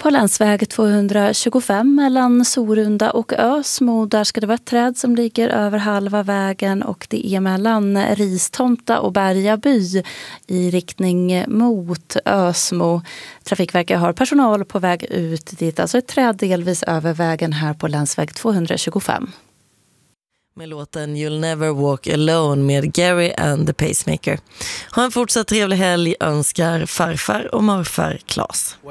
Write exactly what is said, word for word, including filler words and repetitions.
På länsväg tvåhundratjugofem mellan Sorunda och Ösmo, där ska det vara ett träd som ligger över halva vägen, och det är mellan Ristomta och Bergaby i riktning mot Ösmo. Trafikverket har personal på väg ut dit, alltså ett träd delvis över vägen här på länsväg tvåhundratjugofem. Med låten You'll Never Walk Alone med Gary and the Pacemaker. Ha en fortsatt trevlig helg önskar farfar och morfar Claes.